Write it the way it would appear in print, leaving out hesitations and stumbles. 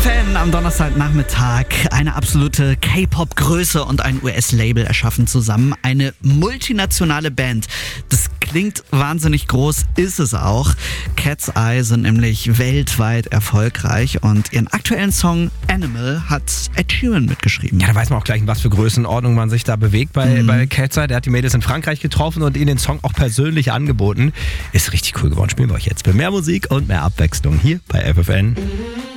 Fan am Donnerstagnachmittag, eine absolute K-Pop-Größe und ein US-Label erschaffen zusammen. Eine multinationale Band. Das klingt wahnsinnig groß, ist es auch. Cat's Eye sind nämlich weltweit erfolgreich und ihren aktuellen Song Animal hat Ed Sheeran mitgeschrieben. Ja, da weiß man auch gleich, in was für Größenordnung man sich da bewegt bei Cat's Eye. Der hat die Mädels in Frankreich getroffen und ihnen den Song auch persönlich angeboten. Ist richtig cool geworden. Spielen wir euch jetzt für mehr Musik und mehr Abwechslung hier bei FFN.